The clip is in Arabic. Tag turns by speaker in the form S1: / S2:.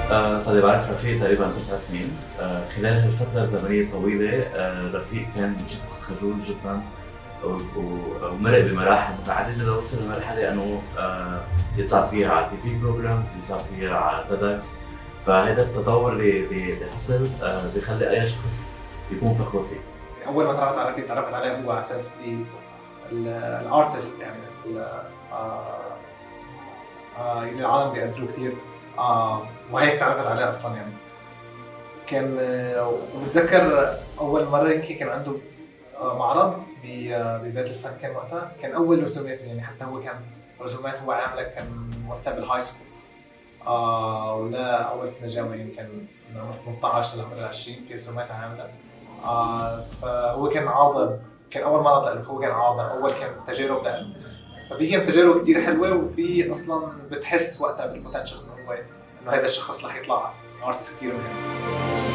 S1: صار لي بعرف رفيق تقريبا 9 سنين. خلال هالفترة الزمنية الطويلة رفيق كان شخص خجول جدا ومرق بمراحل متعددة لوصل لمرحلة انه يطلع فيها على تي في بروجرام، يطلع فيها على تيدكس. فهذا التطور اللي حصل بيخلي اي شخص يكون فخور فيه.
S2: اول ما تعرفت على رفيق تعرفت عليه هو على اساس الارتست، يعني اللي العالم بيقدروه كتير، وهيك تعرفت عليه اصلا. يعني كان وبتذكر اول مره يمكن كان عنده معرض ببيت الفن، كان وقتها كان اول رسوماته، يعني حتى هو كان رسومات هو عامله كان وقتها بالهاي سكول، ولا اول سنه جامعه، يمكن من عمر 18 لعمر 20 في رسومات عامله. فهو كان عارضه، كان اول معرض له، فهو كان عارضه اول، كان تجارب له. ففي كانت تجارب كتير حلوه، وفي اصلا بتحس وقتها بالبوتنشل انه هذا الشخص رح يطلع ارتست كتير مهم.